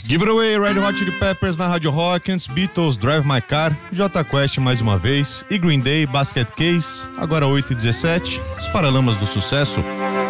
Give It Away, Red Hot Chili Peppers na Rádio Rock, antes Beatles, Drive My Car, Jota Quest mais uma vez e Green Day, Basket Case, agora 8h17, os Paralamas do Sucesso.